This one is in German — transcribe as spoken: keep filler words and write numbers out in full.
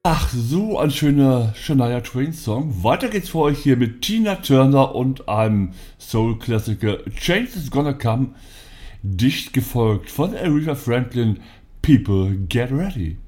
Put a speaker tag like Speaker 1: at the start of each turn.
Speaker 1: Ach, so ein schöner Shania Twain Song. Weiter geht's für euch hier mit Tina Turner und einem Soul-Klassiker Change is Gonna Come, dicht gefolgt von Aretha Franklin, People Get Ready.